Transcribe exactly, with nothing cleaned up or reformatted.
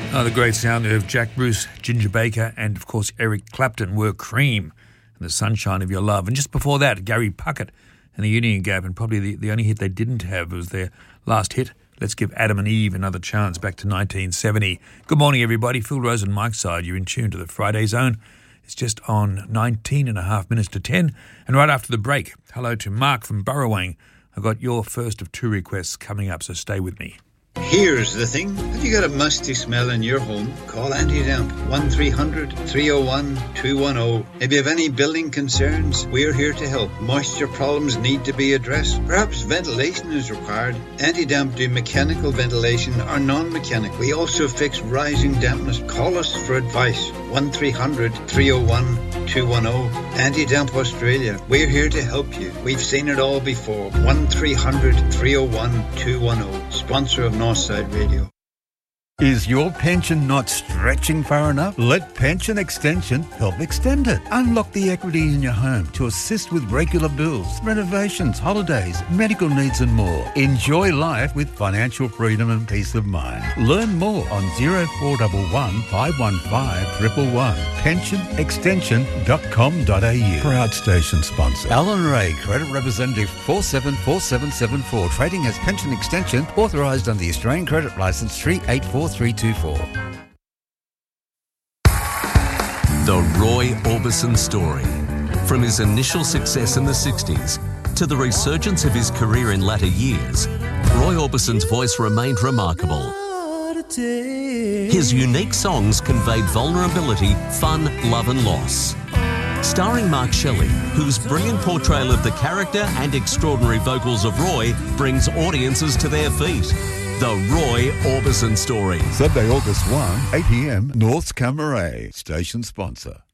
Oh, the great sound of Jack Bruce, Ginger Baker, and of course Eric Clapton were Cream and The Sunshine of Your Love. And just before that, Gary Puckett and the Union Gap, and probably the, the only hit they didn't have was their last hit, Let's Give Adam and Eve Another Chance, back to nineteen seventy. Good morning, everybody. Phil Rose and Mike Side, you're in tune to the Friday Zone. It's just on nineteen and a half minutes to ten. And right after the break, hello to Mark from Burrowang. I've got your first of two requests coming up, so stay with me. Here's the thing. Have you got a musty smell in your home? Call Anti-Damp. one three hundred, three oh one, two one oh. If you have any building concerns, we're here to help. Moisture problems need to be addressed. Perhaps ventilation is required. Anti-Damp do mechanical ventilation or non-mechanical. We also fix rising dampness. Call us for advice. one three hundred, three oh one, two one oh. Anti-Damp Australia. We're here to help you. We've seen it all before. one three hundred, three oh one, two one oh. Sponsor of Northside Radio. Is your pension not stretching far enough? Let Pension Extension help extend it. Unlock the equity in your home to assist with regular bills, renovations, holidays, medical needs and more. Enjoy life with financial freedom and peace of mind. Learn more on zero four one one, five one five, one one one. pension extension dot com dot a u. Proud station sponsor. Alan Ray, Credit Representative four seven four seven seven four. Trading as Pension Extension, authorised under the Australian Credit Licence three eight four three two four. The Roy Orbison story. From his initial success in the sixties to the resurgence of his career in latter years, Roy Orbison's voice remained remarkable. His unique songs conveyed vulnerability, fun, love and loss. Starring Mark Shelley, whose brilliant portrayal of the character and extraordinary vocals of Roy brings audiences to their feet. The Roy Orbison Story. Sunday, August first, eight p m, North Camaray. Station sponsor.